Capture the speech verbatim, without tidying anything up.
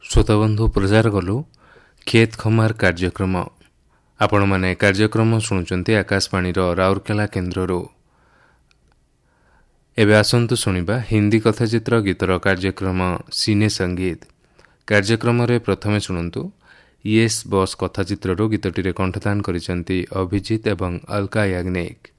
ଶ୍ରୋତାବନ୍ଧୁ ପ୍ରଚାର କଲୁ ଖେତ ଖମାର କାର୍ଯ୍ୟକ୍ରମ। ଆପଣମାନେ କାର୍ଯ୍ୟକ୍ରମ ଶୁଣୁଛନ୍ତି ଆକାଶବାଣୀର ରାଉରକେଲା କେନ୍ଦ୍ରରୁ। ଏବେ ଆସନ୍ତୁ ଶୁଣିବା ହିନ୍ଦୀ କଥାଚିତ୍ର ଗୀତର କାର୍ଯ୍ୟକ୍ରମ ସିନେ ସଙ୍ଗୀତ। କାର୍ଯ୍ୟକ୍ରମରେ ପ୍ରଥମେ ଶୁଣନ୍ତୁ ୟେସ୍ ବସ୍ କଥାଚିତ୍ରରୁ ଗୀତଟିରେ କଣ୍ଠଦାନ କରିଛନ୍ତି ଅଭିଜିତ ଏବଂ ଅଲକା ୟାଗ୍ନିକ।